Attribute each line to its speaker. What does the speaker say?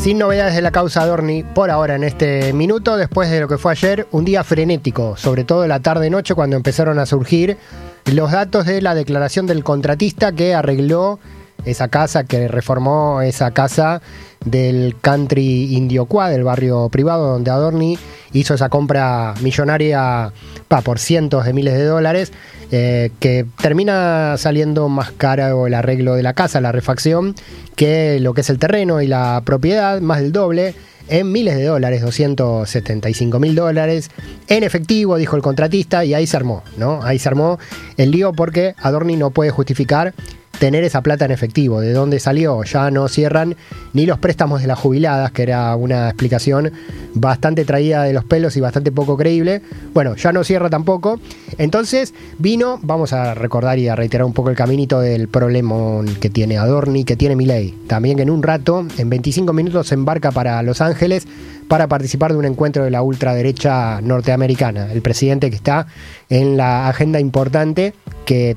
Speaker 1: Sin novedades de la causa Adorni por ahora en este minuto, después de lo que fue ayer, un día frenético, sobre todo la tarde-noche cuando empezaron a surgir los datos de la declaración del contratista que arregló esa casa, que reformó esa casa del country Indioquá, del barrio privado donde Adorni hizo esa compra millonaria por cientos de miles de dólares, que termina saliendo más caro el arreglo de la casa, la refacción, que lo que es el terreno y la propiedad, más del doble, en miles de dólares, $275.000 en efectivo, dijo el contratista, y ahí se armó, ¿no? Ahí se armó el lío porque Adorni no puede justificar tener esa plata en efectivo. ¿De dónde salió? Ya no cierran ni los préstamos de las jubiladas, que era una explicación bastante traída de los pelos y bastante poco creíble. Bueno, ya no cierra tampoco. Entonces vino, vamos a recordar y a reiterar un poco el caminito del problema que tiene Adorni, que tiene Milei. También que en un rato, en 25 minutos, se embarca para Los Ángeles para participar de un encuentro de la ultraderecha norteamericana. El presidente que está en la agenda importante, que